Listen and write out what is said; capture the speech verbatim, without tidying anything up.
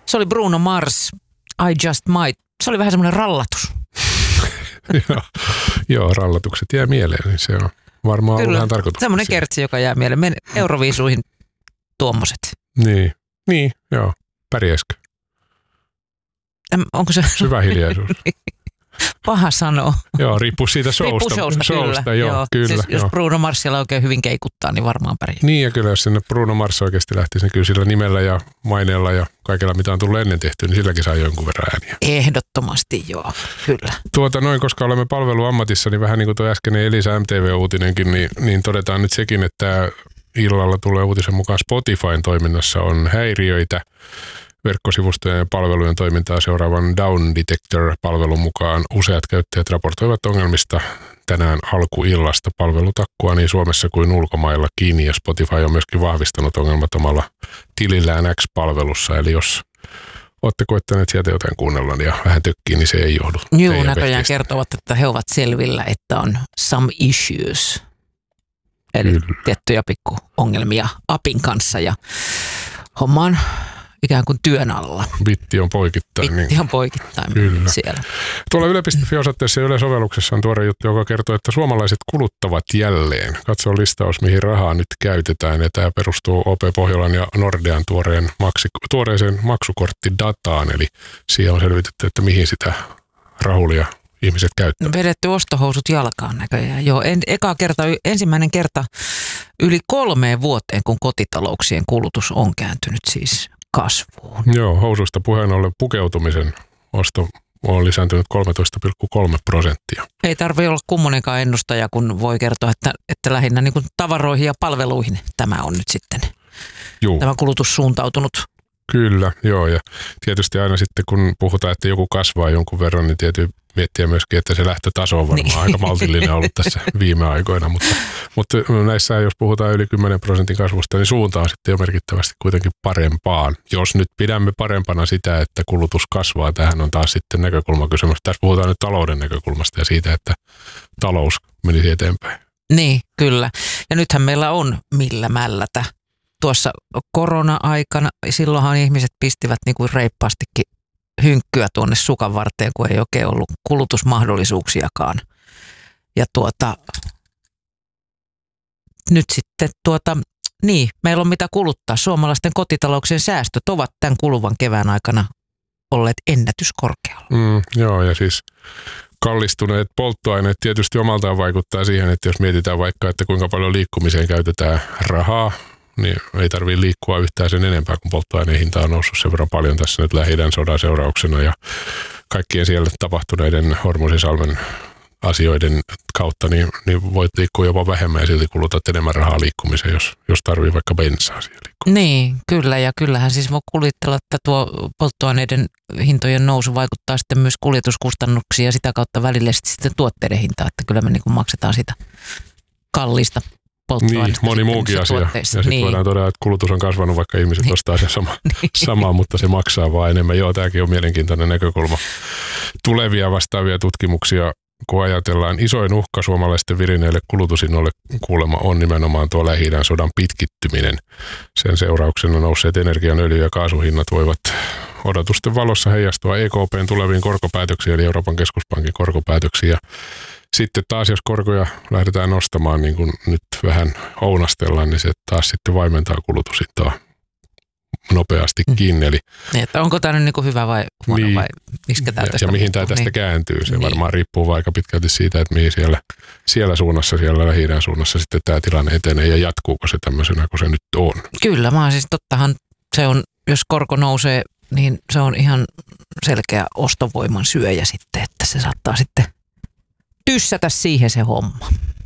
Se oli Bruno Mars, I Just Might. Se oli vähän semmoinen rallatus. joo, joo, rallatukset jää mieleen, niin se on varmaan Kyllä, ollut vähän tarkoitus. Semmoinen kertsi, joka jää mieleen. Men Euroviisuihin tuommoiset. Niin, niin, joo. Pärjäisikö? Äm, onko se... Syvä hiljaisuus. Paha sanoa. Joo, riippuu siitä showsta. Riippuu showsta, showsta kyllä. Joo, joo. kyllä Siis, joo. jos Bruno Marsilla oikein hyvin keikuttaa, niin varmaan pärjää. Niin, ja kyllä jos sinne Bruno Mars oikeasti lähtisi, niin kyllä sillä nimellä ja maineella ja kaikella, mitä on tullut ennen tehtyä, niin silläkin saa jonkun verran ääniä. Ehdottomasti, joo, kyllä. Tuota noin, koska olemme palveluammatissa, niin vähän niin kuin tuo äskeinen Elisa M T V-uutinenkin, niin, niin todetaan nyt sekin, että illalla tulee uutisen mukaan Spotifyn toiminnassa on häiriöitä. Verkkosivustojen ja palvelujen toimintaa seuraavan Down Detector-palvelun mukaan useat käyttäjät raportoivat ongelmista tänään alkuillasta. Palvelutakkuaa niin Suomessa kuin ulkomaillakin, ja Spotify on myöskin vahvistanut ongelmat omalla tilillään X-palvelussa. Eli jos olette koettaneet sieltä jotain kuunnella ja vähän tökkii, niin se ei johdu. Joo, näköjään kertovat, että he ovat selvillä, että on some issues. Eli Kyllä. tiettyjä pikkuongelmia appin kanssa ja homma on ikään kuin työn alla. Bitti on poikittain. Bitti on poikittain Kyllä. siellä. Tuolla yle piste fi-osoitteessa ja Yle-sovelluksessa on tuore juttu, joka kertoo, että suomalaiset kuluttavat jälleen. Katso listaus, mihin rahaa nyt käytetään. Ja tämä perustuu O P Pohjolan ja Nordean tuoreen maksi, tuoreeseen maksukorttidataan. Eli siihen on selvitetty, että mihin sitä rahulia ihmiset käyttävät. Vedetty ostohousut jalkaan näköjään. Joo, en, eka kerta, ensimmäinen kerta yli kolmeen vuoteen, kun kotitalouksien kulutus on kääntynyt siis kasvuun. Joo, housuista puheen ollen pukeutumisen osto on lisääntynyt kolmetoista pilkku kolme prosenttia. Ei tarvitse olla kummonenkaan ennustaja, kun voi kertoa, että, että lähinnä niin kuin tavaroihin ja palveluihin tämä on nyt sitten Juu. tämä kulutus suuntautunut. Kyllä, joo, ja tietysti aina sitten kun puhutaan, että joku kasvaa jonkun verran, niin tietysti miettiä myöskin, että se lähtötaso on varmaan niin. aika maltillinen ollut tässä viime aikoina, mutta, mutta näissä jos puhutaan yli kymmenen prosentin kasvusta, niin suunta on sitten jo merkittävästi kuitenkin parempaan. Jos nyt pidämme parempana sitä, että kulutus kasvaa, tähän on taas sitten näkökulmakysymys. Tässä puhutaan nyt talouden näkökulmasta ja siitä, että talous menisi eteenpäin. Niin, kyllä. Ja nythän meillä on millä mällätä. Tuossa korona-aikana, silloinhan ihmiset pistivät niin kuin reippaastikin hynkkyä tuonne sukan varteen, kun ei oikein ollut kulutusmahdollisuuksiakaan. Ja tuota, nyt sitten tuota, niin, meillä on mitä kuluttaa. Suomalaisten kotitalouksien säästöt ovat tämän kuluvan kevään aikana olleet ennätyskorkealla. Mm, joo, ja siis kallistuneet polttoaineet tietysti omaltaan vaikuttaa siihen, että jos mietitään vaikka, että kuinka paljon liikkumiseen käytetään rahaa, niin ei tarvitse liikkua yhtään sen enempää, kun polttoaineen hinta on noussut sen verran paljon tässä nyt Lähi-idän sodan seurauksena ja kaikkien siellä tapahtuneiden Hormuzisalmen asioiden kautta, niin, niin voit liikkua jopa vähemmän ja silti kulutat enemmän rahaa liikkumiseen, jos, jos tarvii vaikka bensaa siihen liikkua. Niin, kyllä, ja kyllähän siis voi kuvitella, että tuo polttoaineiden hintojen nousu vaikuttaa sitten myös kuljetuskustannuksiin ja sitä kautta välillisesti sitten tuotteiden hintaa, että kyllä me niin kuin maksetaan sitä kallista. Niin, moni muukin asia. Ja sitten niin. voidaan todeta, että kulutus on kasvanut, vaikka ihmiset niin. ostaa sen sama, niin. samaa, mutta se maksaa vaan enemmän. Joo, tämäkin on mielenkiintoinen näkökulma. Tulevia vastaavia tutkimuksia, kun ajatellaan, isoin uhka suomalaisten virineille kulutusinnoille kuulemma on nimenomaan tuo Lähi-idän sodan pitkittyminen. Sen seurauksena nousseet energian, öljy- ja kaasuhinnat voivat odotusten valossa heijastua E K P:n tuleviin korkopäätöksiin, eli Euroopan keskuspankin korkopäätöksiin. Sitten taas, jos korkoja lähdetään nostamaan, niin kuin nyt vähän ounastellaan, niin se taas sitten vaimentaa kulutushintaa nopeastikin. Mm. Eli, niin, että onko tämä nyt niin kuin hyvä vai huono niin, vai miskä tämä tästä ja mihin tämä tästä niin. kääntyy. Se niin. varmaan riippuu aika pitkälti siitä, että mihin siellä, siellä suunnassa, siellä Lähi-idän suunnassa sitten tämä tilanne etenee ja jatkuuko se tämmöisenä kuin se nyt on. Kyllä, vaan siis tottahan se on, jos korko nousee, niin se on ihan selkeä ostovoiman syöjä sitten, että se saattaa sitten tyssätä siihen se homma.